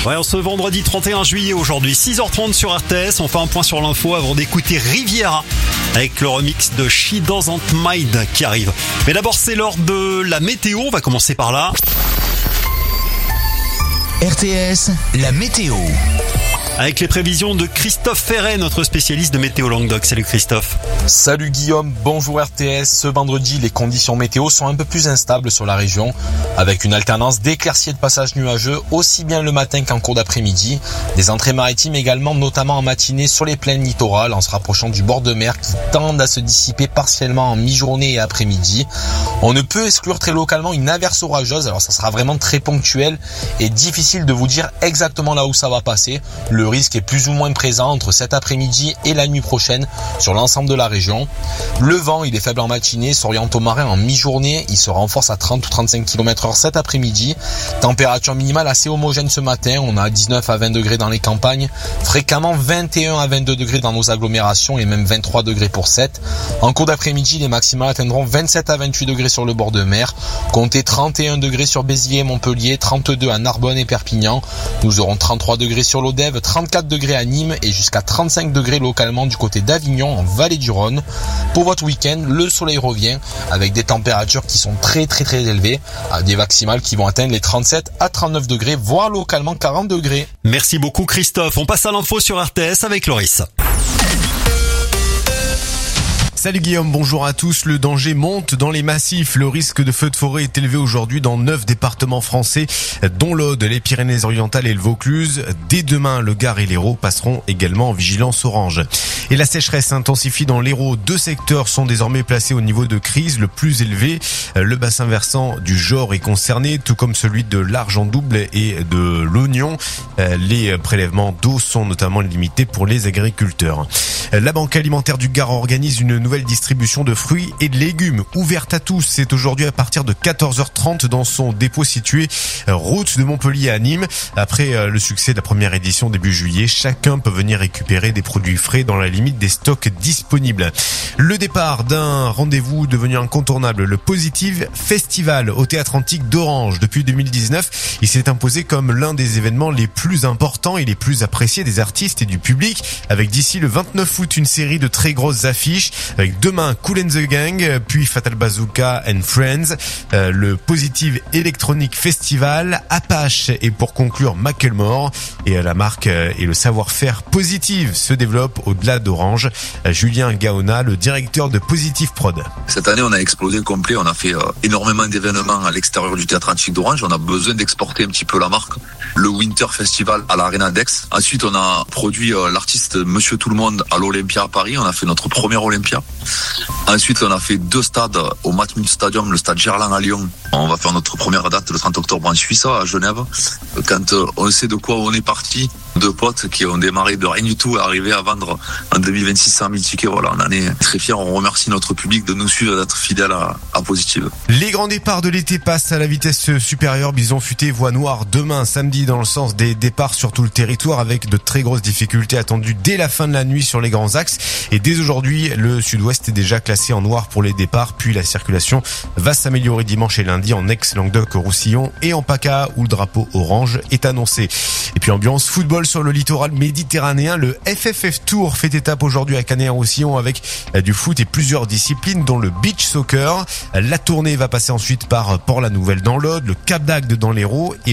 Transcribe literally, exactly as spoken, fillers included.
Ouais, on se vendredi trente et un juillet aujourd'hui, six heures trente sur R T S. On fait un point sur l'info avant d'écouter Riviera avec le remix de She Doesn't Mind qui arrive. Mais d'abord, c'est l'heure de la météo. On va commencer par là. R T S, la météo. Avec les prévisions de Christophe Ferret, notre spécialiste de météo Languedoc. Salut Christophe. Salut Guillaume, bonjour R T S. Ce vendredi, les conditions météo sont un peu plus instables sur la région, avec une alternance d'éclaircies et de passages nuageux, aussi bien le matin qu'en cours d'après-midi. Des entrées maritimes également, notamment en matinée sur les plaines littorales, en se rapprochant du bord de mer, qui tendent à se dissiper partiellement en mi-journée et après-midi. On ne peut exclure très localement une averse orageuse, alors ça sera vraiment très ponctuel et difficile de vous dire exactement là où ça va passer. Le risque est plus ou moins présent entre cet après-midi et la nuit prochaine sur l'ensemble de la région. Le vent, il est faible en matinée, s'oriente au marin en mi-journée, il se renforce à trente ou trente-cinq kilomètres heure cet après-midi. Température minimale assez homogène ce matin, on a dix-neuf à vingt degrés dans les campagnes, fréquemment vingt et un à vingt-deux degrés dans nos agglomérations et même vingt-trois degrés pour Sète. En cours d'après-midi, les maximales atteindront vingt-sept à vingt-huit degrés sur le bord de mer, comptez trente et un degrés sur Béziers et Montpellier, trente-deux à Narbonne et Perpignan. Nous aurons trente-trois degrés sur l'Odève, trente-quatre degrés à Nîmes et jusqu'à trente-cinq degrés localement du côté d'Avignon en vallée du Rhône. Pour votre week-end, le soleil revient avec des températures qui sont très très très élevées, à des maximales qui vont atteindre les trente-sept à trente-neuf degrés, voire localement quarante degrés. Merci beaucoup Christophe. On passe à l'info sur R T S avec Loris. Salut Guillaume, bonjour à tous. Le danger monte dans les massifs. Le risque de feu de forêt est élevé aujourd'hui dans neuf départements français, dont l'Aude, les Pyrénées-Orientales et le Vaucluse. Dès demain, le Gard et l'Hérault passeront également en vigilance orange. Et la sécheresse s'intensifie dans l'Hérault. Deux secteurs sont désormais placés au niveau de crise le plus élevé. Le bassin versant du Jord est concerné, tout comme celui de l'Argent-Double et de l'Oignon. Les prélèvements d'eau sont notamment limités pour les agriculteurs. La Banque alimentaire du Gard organise une nouvelle distribution de fruits et de légumes ouverte à tous. C'est aujourd'hui à partir de quatorze heures trente dans son dépôt situé route de Montpellier à Nîmes. Après le succès de la première édition début juillet, chacun peut venir récupérer des produits frais dans la limite des stocks disponibles. Le départ d'un rendez-vous devenu incontournable, le Positive Festival au Théâtre Antique d'Orange. Depuis deux mille dix-neuf, il s'est imposé comme l'un des événements les plus importants et les plus appréciés des artistes et du public, avec d'ici le vingt-neuf août une série de très grosses affiches, avec demain Kool and the Gang, puis Fatal Bazooka and Friends, euh, le Positive Electronic Festival, Apache et pour conclure Macklemore. Et la marque et le savoir-faire Positive se développent au-delà d'Orange. Julien Gaona, le directeur de Positive Prod. Cette année, on a explosé complet. On a fait euh, énormément d'événements à l'extérieur du Théâtre Antique d'Orange. On a besoin d'exporter un petit peu la marque. Le Winter Festival à l'Arena d'Aix. Ensuite, on a produit euh, l'artiste Monsieur Tout le Monde à l'Olympia à Paris. On a fait notre premier Olympia. Ensuite, on a fait deux stades au Matmut Stadium, le stade Gerland à Lyon. On va faire notre première date le trente octobre en Suisse, à Genève. Quand euh, on sait de quoi on est parti, deux potes qui ont démarré de rien du tout, arrivé à vendre en deux mille vingt-six cent mille tickets. Voilà, on en est très fiers. On remercie notre public de nous suivre, d'être fidèles à, à Positive. Les grands départs de l'été passent à la vitesse supérieure. Bison Futé voie noire demain, samedi, dans le sens des départs sur tout le territoire, avec de très grosses difficultés attendues dès la fin de la nuit sur les grands axes. Et dès aujourd'hui, le sud-ouest est déjà classé en noir pour les départs. Puis la circulation va s'améliorer dimanche et lundi en Aix-Languedoc-Roussillon et en PACA où le drapeau orange est annoncé. Et puis ambiance football sur le littoral méditerranéen. Le F F F Tour fait étape aujourd'hui à Canet-en-Roussillon avec du foot et plusieurs disciplines dont le beach soccer. La tournée va passer ensuite par Port-la-Nouvelle dans l'Aude, le Cap d'Agde dans l'Hérault et